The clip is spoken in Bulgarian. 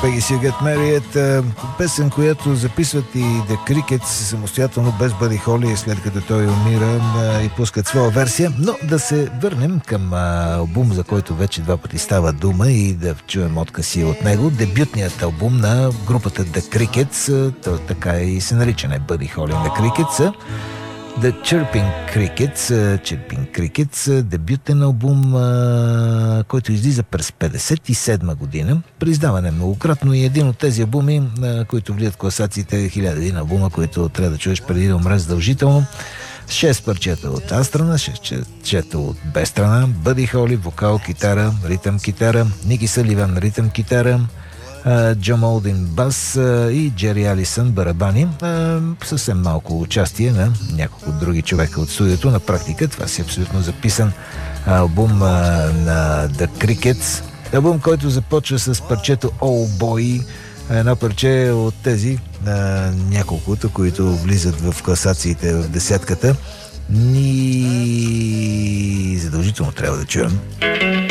Peggy You Get Married, песен, която записват и The Crickets самостоятелно без Бъди Холи, след като той умира, и пускат своя версия. Но да се върнем към албум, за който вече два пъти става дума, и да чуем откъси от него. Дебютният албум на групата The Crickets, така и се нарича, не Бъди Холи, The Crickets, The Chirping Crickets, дебютен албум, който излиза през 1957 година. Признаване многократно и един от тези албуми, които влият в класациите 1001 албума, които трябва да чуеш преди да умреш задължително. 6 парчета от А страна, 6 парчета от Б страна, Бъди Холи, вокал, китара, ритъм китара, Ники Съливан, ритъм китара, Джо Молдин бас и Джери Алисън барабани. Съвсем малко участие на няколко други човека от студиото. На практика това си абсолютно записан албум на The Crickets. Албум, който започва с парчето Oh Boy, едно парче от тези няколкото, които влизат в класациите в десятката. Ни задължително трябва да чуем.